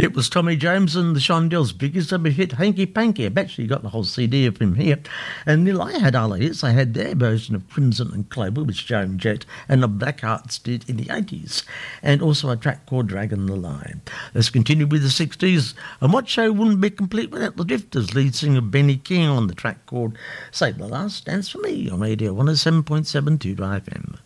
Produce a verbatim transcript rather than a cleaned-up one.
It was Tommy James and the Shondells' biggest ever hit, Hanky Panky. I've actually got the whole C D of him here. And Neil, I had other hits. I had their version of Crimson and Clover, which Joan Jett and the Blackhearts did in the eighties. And also a track called Dragon the Line. Let's continue with the sixties. And what show wouldn't be complete without the Drifters, lead singer Benny King on the track called Save the Last Dance for Me on Radio one oh seven point seven Two F M.